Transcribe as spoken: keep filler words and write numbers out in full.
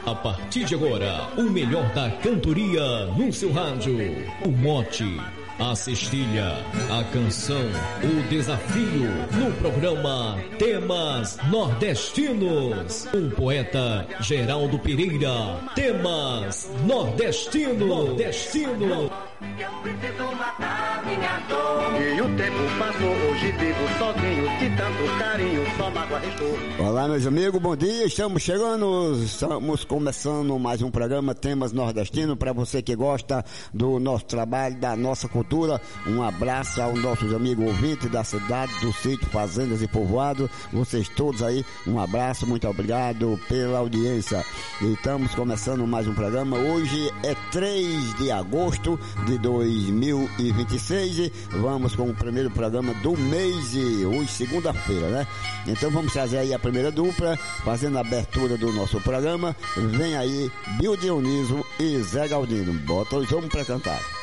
A partir de agora, o melhor da cantoria no seu rádio. O mote, a cestilha, a canção, o desafio no programa Temas Nordestinos. O poeta Geraldo Pereira. Temas Nordestinos. Nordestino. Eu preciso matar minha dor. E o tempo passou, hoje vivo sozinho, de tanto carinho, só mágoa restou. Olá, meus amigos, bom dia. Estamos chegando, estamos começando mais um programa Temas Nordestinos. Para você que gosta do nosso trabalho, da nossa cultura, um abraço aos nossos amigos ouvintes da cidade, do sítio, fazendas e povoados. Vocês todos aí, um abraço, muito obrigado pela audiência. E estamos começando mais um programa. Hoje é três de agosto de dois mil e vinte e seis. Vamos com o primeiro programa do mês, hoje segunda-feira, né? Então vamos trazer aí a primeira dupla, fazendo a abertura do nosso programa. Vem aí Bill Dioniso e Zé Galdino. Bota os homens pra cantar.